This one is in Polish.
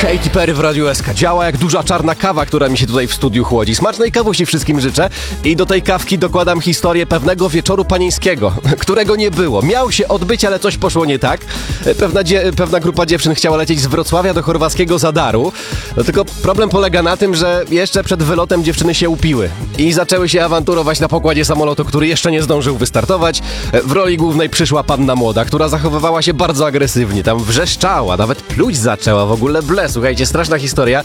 Katy Perry w Radiu SK. Działa jak duża czarna kawa, która mi się tutaj w studiu chłodzi. Smacznej kawusi wszystkim życzę. I do tej kawki dokładam historię pewnego wieczoru panieńskiego, którego nie było. Miał się odbyć, ale coś poszło nie tak. Pewna grupa dziewczyn chciała lecieć z Wrocławia do chorwackiego Zadaru. No tylko problem polega na tym, że jeszcze przed wylotem dziewczyny się upiły i zaczęły się awanturować na pokładzie samolotu, który jeszcze nie zdążył wystartować. W roli głównej przyszła panna młoda, która zachowywała się bardzo agresywnie. Tam wrzeszczała, nawet pluć zaczęła, w ogóle ble. Słuchajcie, straszna historia.